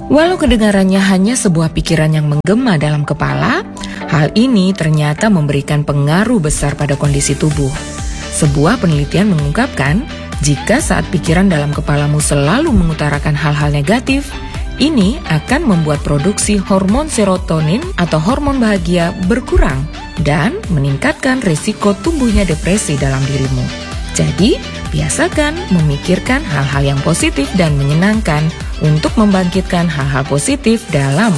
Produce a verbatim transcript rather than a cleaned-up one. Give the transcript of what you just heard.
Walau kedengarannya hanya sebuah pikiran yang menggema dalam kepala, hal ini ternyata memberikan pengaruh besar pada kondisi tubuh. Sebuah penelitian mengungkapkan, jika saat pikiran dalam kepalamu selalu mengutarakan hal-hal negatif, ini akan membuat produksi hormon serotonin atau hormon bahagia berkurang dan meningkatkan risiko tumbuhnya depresi dalam dirimu. Jadi, biasakan memikirkan hal-hal yang positif dan menyenangkan untuk membangkitkan hal-hal positif dalam